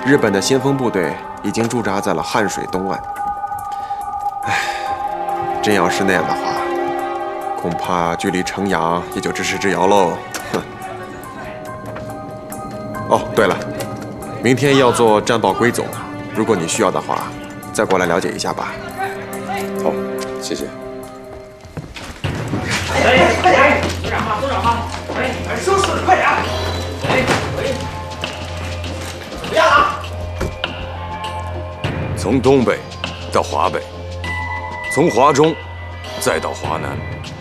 日本的先锋部队已经驻扎在了汉水东岸。唉，真要是那样的话，恐怕距离城阳也就咫尺之遥喽。哼。哦，对了，明天要做战报归总，如果你需要的话，再过来了解一下吧。好，谢谢。 哎，快点！组长嘛，组长嘛！哎，收拾，快点！喂，怎么样啊？ 从东北到华北，从华中再到华南，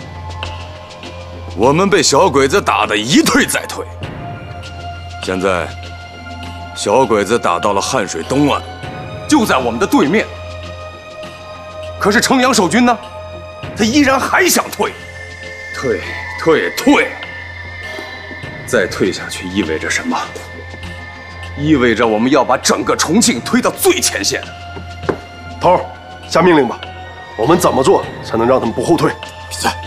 我们被小鬼子打得一退再退。现在，小鬼子打到了汉水东岸，就在我们的对面。可是城阳守军呢？他依然还想退，退，再退下去意味着什么？意味着我们要把整个重庆推到最前线。 头儿，下命令吧，我们怎么做才能让他们不后退？ 闭嘴！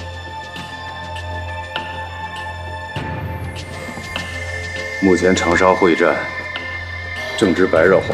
目前长沙会战正值白热化，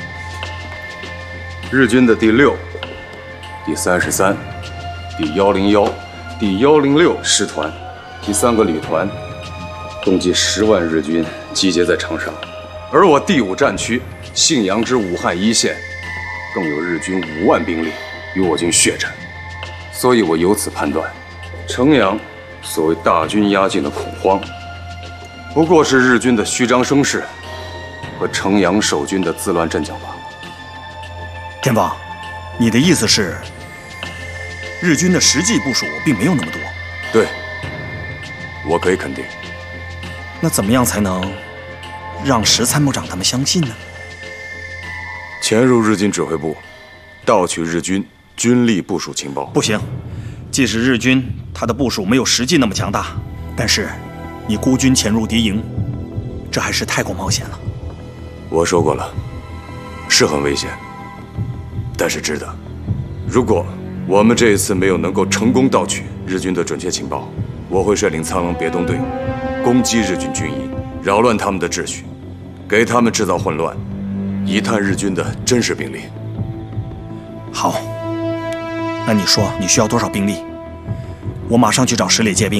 日军的第6、第33、第101、第106师团、第3个旅团，共计10万日军集结在长沙，而我第5战区信阳之武汉一线，更有日军5万兵力与我军血战，所以我由此判断，城阳所谓大军压境的恐慌，不过是日军的虚张声势和城阳守军的自乱阵脚罢了。 天放，你的意思是，日军的实际部署并没有那么多？ 对，我可以肯定。 那怎么样才能让石参谋长他们相信呢？ 潜入日军指挥部，盗取日军军力部署情报。 不行，即使日军他的部署没有实际那么强大，但是你孤军潜入敌营，这还是太过冒险了。 我说过了，是很危险，但是值得。如果我们这一次没有能够成功盗取日军的准确情报，我会率领苍狼别动队攻击日军军营，扰乱他们的秩序，给他们制造混乱，以探日军的真实兵力。 好，那你说你需要多少兵力？我马上去找石磊借兵。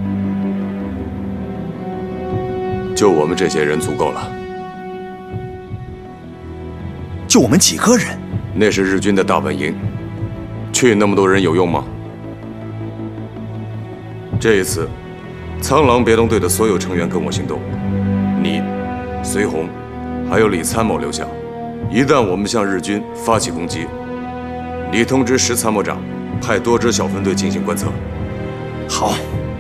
就我们这些人足够了。 就我们几个人？ 那是日军的大本营，去那么多人有用吗？这一次，苍狼别动队的所有成员跟我行动，你、随红，还有李参谋留下。一旦我们向日军发起攻击，你通知石参谋长，派多支小分队进行观测。 好，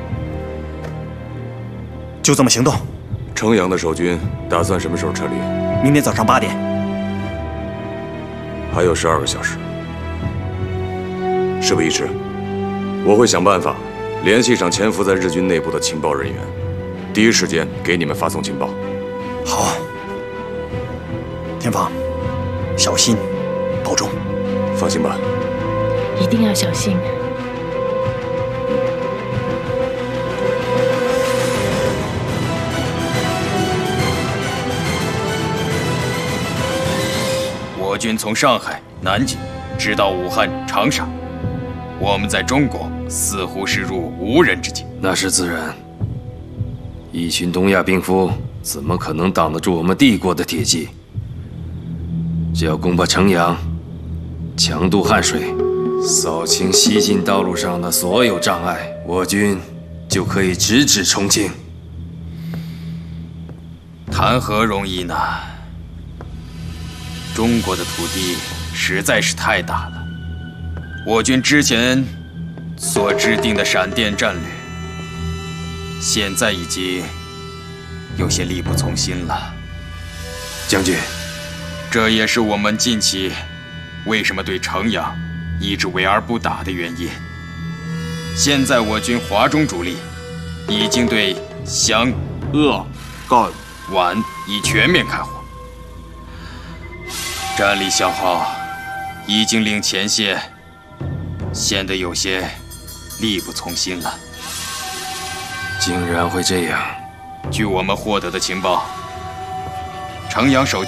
就这么行动。 城阳的守军打算什么时候撤离？ 明天早上8点。 还有12个小时。事不宜迟，我会想办法联系上潜伏在日军内部的情报人员，第一时间给你们发送情报。 好，天放，小心，保重。 放心吧， 一定要小心。 我军从上海、南京直到武汉、长沙，我们在中国似乎是入无人之境。 那是自然，一群东亚兵夫怎么可能挡得住我们帝国的铁骑？只要攻破城阳，强渡汉水，扫清西进道路上的所有障碍，我军就可以直指重庆。 谈何容易呢？中国的土地实在是太大了，我军之前所制定的闪电战略，现在已经有些力不从心了。 将军， 这也是我们近期为什么对城阳一直围而不打的原因。现在我军华中主力已经对湘、鄂、赣、皖已全面开火，战力消耗已经令前线显得有些力不从心了。 竟然会这样！ 据我们获得的情报，城阳守军